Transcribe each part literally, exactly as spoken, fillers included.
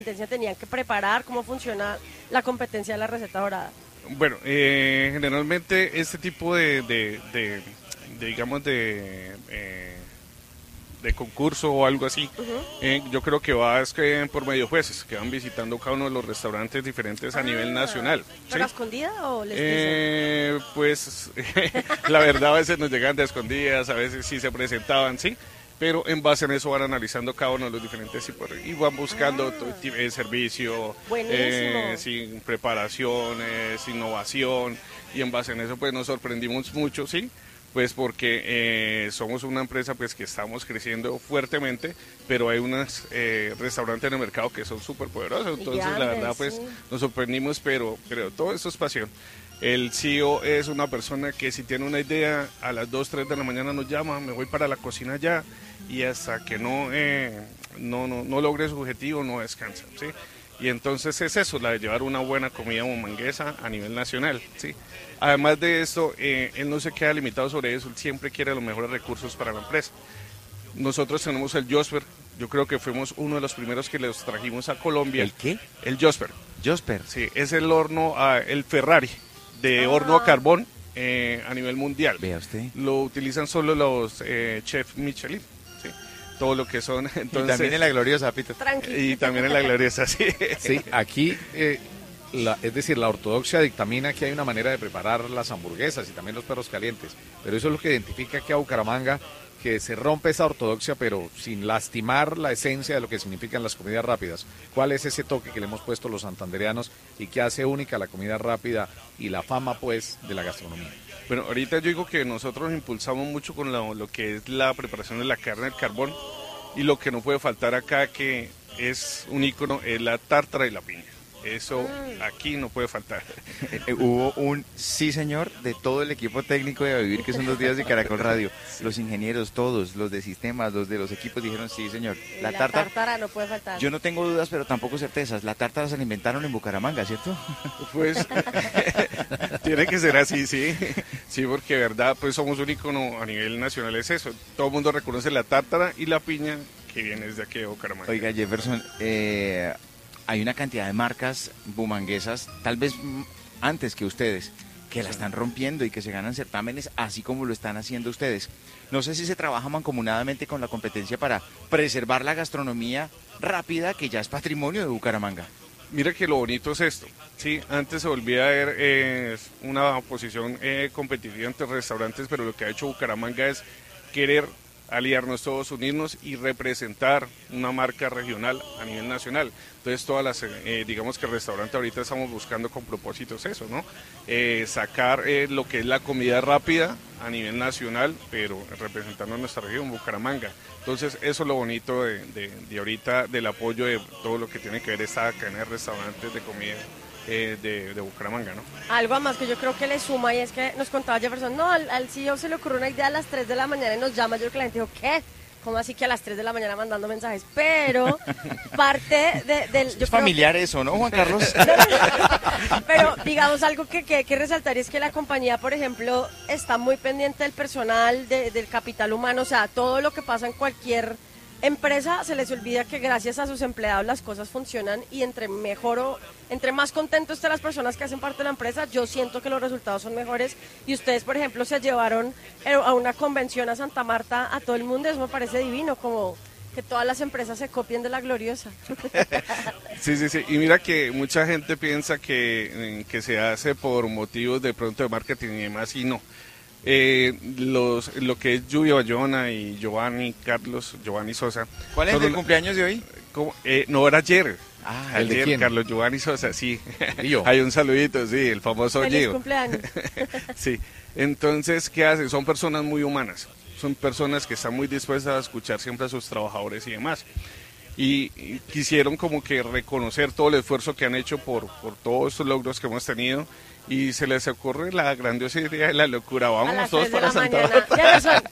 competencia tenían que preparar? ¿Cómo funciona la competencia de la receta dorada? Bueno, eh, generalmente este tipo de, de, de, de digamos, de, eh, de concurso o algo así, uh-huh. eh, yo creo que va es que por medio jueces, que van visitando cada uno de los restaurantes diferentes a ah, nivel nacional. ¿Pero a escondida o les eh, Pues, la verdad a veces nos llegan de escondidas, a veces sí se presentaban, sí. Pero en base a eso van analizando cada uno de los diferentes tipos y van buscando ah, el servicio, eh, sin preparaciones, innovación, y en base a eso pues nos sorprendimos mucho, sí, pues porque eh, somos una empresa pues que estamos creciendo fuertemente, pero hay unos eh, restaurantes en el mercado que son súper poderosos, entonces grandes, la verdad pues sí. nos sorprendimos, pero, pero todo esto es pasión. El C E O es una persona que si tiene una idea, a las dos, tres de la mañana nos llama, me voy para la cocina ya, y hasta que no, eh, no, no, no logre su objetivo no descansa, ¿sí? Y entonces es eso, la de llevar una buena comida bumanguesa a nivel nacional, ¿sí? Además de esto, eh, él no se queda limitado sobre eso, él siempre quiere los mejores recursos para la empresa. Nosotros tenemos el Josper, yo creo que fuimos uno de los primeros que los trajimos a Colombia. ¿El qué? El Josper. Josper. Sí, es el horno, uh, el Ferrari de ah. horno a carbón eh, a nivel mundial. Vea usted. Lo utilizan solo los eh, chefs Michelin, ¿sí? Todo lo que son. Entonces, y también en la gloriosa, Pito. Tranquilo. Y también en la gloriosa, sí. Sí, aquí, eh, la, es decir, la ortodoxia dictamina que hay una manera de preparar las hamburguesas y también los perros calientes, pero eso es lo que identifica aquí a Bucaramanga, que se rompe esa ortodoxia, pero sin lastimar la esencia de lo que significan las comidas rápidas. ¿Cuál es ese toque que le hemos puesto los santandereanos y que hace única la comida rápida y la fama, pues, de la gastronomía? Bueno, ahorita yo digo que nosotros impulsamos mucho con lo, lo que es la preparación de la carne al carbón, y lo que no puede faltar acá, que es un ícono, es la tártara y la piña. Eso aquí no puede faltar. Hubo un sí señor de todo el equipo técnico de A Vivir, que son dos días de Caracol Radio. Los ingenieros todos, los de sistemas, los de los equipos dijeron sí señor. La, la tártara, tártara no puede faltar. Yo no tengo dudas, pero tampoco certezas. La tártara se la inventaron en Bucaramanga, ¿cierto? Pues tiene que ser así, sí. Sí, porque de verdad pues somos un ícono a nivel nacional, es eso. Todo el mundo reconoce la tártara y la piña que viene desde aquí de Bucaramanga. Oiga, Jefferson, eh... hay una cantidad de marcas bumanguesas, tal vez antes que ustedes, que la están rompiendo y que se ganan certámenes, así como lo están haciendo ustedes. No sé si se trabaja mancomunadamente con la competencia para preservar la gastronomía rápida, que ya es patrimonio de Bucaramanga. Mira que lo bonito es esto, sí, antes se volvía a ver eh, una posición eh, competitiva entre restaurantes, pero lo que ha hecho Bucaramanga es querer aliarnos todos, unirnos y representar una marca regional a nivel nacional. Entonces todas las, eh, digamos que el restaurante ahorita estamos buscando con propósitos eso, ¿no? Eh, sacar eh, lo que es la comida rápida a nivel nacional, pero representando a nuestra región, Bucaramanga. Entonces eso es lo bonito de, de, de ahorita, del apoyo de todo lo que tiene que ver esta cadena de restaurantes de comida Eh, de, de Bucaramanga, ¿no? Algo más que yo creo que le suma, y es que nos contaba Jefferson, no, al, al C E O se le ocurrió una idea a las tres de la mañana y nos llama. Yo creo que la gente dijo, ¿qué? ¿Cómo así que a las tres de la mañana mandando mensajes? Pero parte de, del... Es familiar que... eso, ¿no, Juan Carlos? Pero digamos algo que, que hay que resaltar es que la compañía, por ejemplo, está muy pendiente del personal, de, del capital humano, o sea, todo lo que pasa en cualquier empresa se les olvida que gracias a sus empleados las cosas funcionan, y entre mejor o entre más contentos estén las personas que hacen parte de la empresa, yo siento que los resultados son mejores. Y ustedes, por ejemplo, se llevaron a una convención a Santa Marta a todo el mundo, eso me parece divino, como que todas las empresas se copien de la gloriosa. Sí, sí, sí, y mira que mucha gente piensa que, que se hace por motivos de pronto de marketing y demás, y no. Eh, los, lo que es Lluvia Bayona y Giovanni Carlos, Giovanni Sosa. ¿Cuál es el una, cumpleaños de hoy? Como, eh, no, era ayer. Ah, ¿el ayer, de quién? Carlos Giovanni Sosa, sí. ¿Y yo? Hay un saludito, sí, el famoso ¡Feliz Gio. cumpleaños! Sí, entonces, ¿qué hacen? Son personas muy humanas, son personas que están muy dispuestas a escuchar siempre a sus trabajadores y demás. Y, y quisieron como que reconocer todo el esfuerzo que han hecho por, por todos estos logros que hemos tenido, y se les ocurre la grandiosa idea de la locura, vámonos todos para Santa Marta.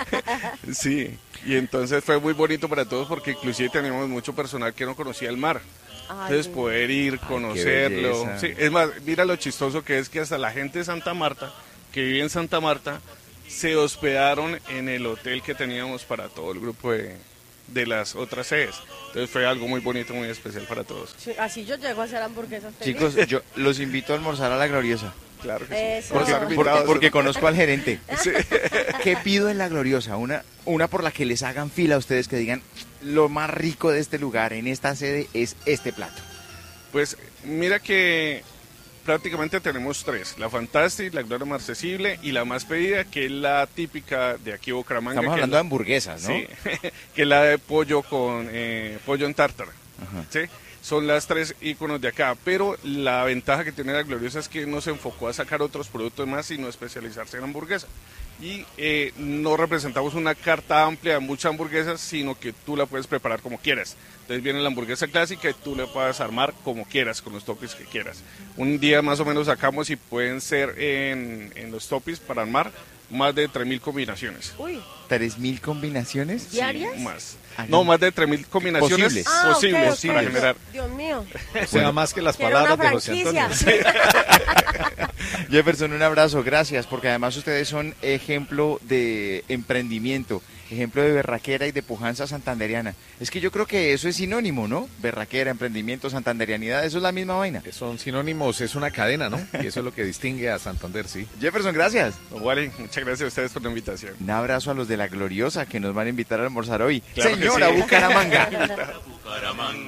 Sí, y entonces fue muy bonito para todos, porque inclusive teníamos mucho personal que no conocía el mar. Ay, entonces poder ir, conocerlo. Ay, sí, es más, mira lo chistoso que es que hasta la gente de Santa Marta, que vive en Santa Marta, se hospedaron en el hotel que teníamos para todo el grupo de, de las otras sedes. Entonces fue algo muy bonito, muy especial para todos. Sí, así yo llego a hacer hamburguesas feliz. Chicos, yo los invito a almorzar a La Gloriosa. Claro que Eso. sí. Porque, Están porque, invitados. porque conozco al gerente. Sí. ¿Qué pido en La Gloriosa? Una, una por la que les hagan fila a ustedes, que digan, lo más rico de este lugar, en esta sede, es este plato. Pues mira que prácticamente tenemos tres, la Fantastic, la Gloria Marcesible y la más pedida, que es la típica de aquí Bucaramanga. Estamos que hablando es de hamburguesas, ¿no? Sí, que es la de pollo con eh, pollo en tártara. Ajá. ¿Sí? Son las tres íconos de acá, pero la ventaja que tiene la Gloriosa es que no se enfocó a sacar otros productos más, sino a especializarse en hamburguesa. Y eh, no representamos una carta amplia de muchas hamburguesas, sino que tú la puedes preparar como quieras. Entonces viene la hamburguesa clásica y tú la puedes armar como quieras, con los toppings que quieras. Un día más o menos sacamos y pueden ser en, en los toppings para armar más de tres mil combinaciones. Uy, ¿Tres mil combinaciones? Sí, ¿diarias? más. Ah, No, no. más de tres mil combinaciones Posibles. Ah, ok, posibles ok. para generar. Dios mío. O sea, más que las Quiero una palabras de José franquicia. Antonio. Jefferson, un abrazo, gracias, porque además ustedes son ejemplo de emprendimiento, ejemplo de berraquera y de pujanza santanderiana. Es que yo creo que eso es sinónimo, ¿no? Berraquera, emprendimiento, santanderianidad, eso es la misma vaina. Son sinónimos, es una cadena, ¿no? Y eso es lo que distingue a Santander, sí. Jefferson, gracias. Vale, muchas gracias a ustedes por la invitación. Un abrazo a los de La Gloriosa que nos van a invitar a almorzar hoy. Claro que Señora sí. Bucaramanga.